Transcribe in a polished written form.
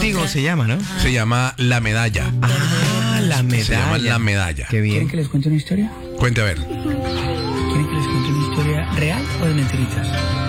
Vértigo se llama, ¿no? Se llama La Medalla. Ah, La Medalla. Se llama La Medalla. Qué bien. ¿Quieren que les cuente una historia? Cuente a ver. ¿Quieren que les cuente una historia real o de mentiritas?